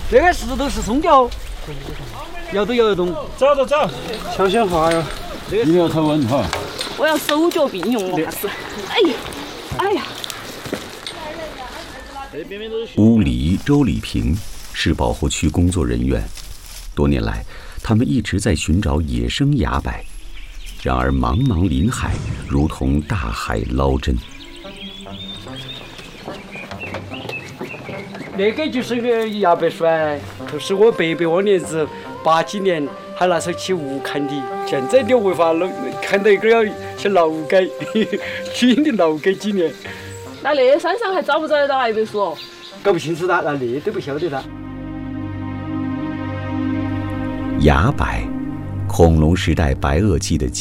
这个石头是松雕，摇都摇得动。 走走走，小心滑哟，一定要头稳哈。 我要手脚并用，我怕是。哎呀，哎呀！ 乌黎、周礼平是保护区工作人员，多年来，他们一直在寻找野生崖柏。然而，茫茫林海如同大海捞针。 那个就是个崖柏树啊，就是我伯伯往年子80几年还拿手起雾砍的，现在你违法了，看到一个要去劳改，轻的劳改几年。 那那山上还找不找得到崖柏树哦？ 搞不清楚的，那都不晓得的。 崖柏，恐龙时代白垩纪的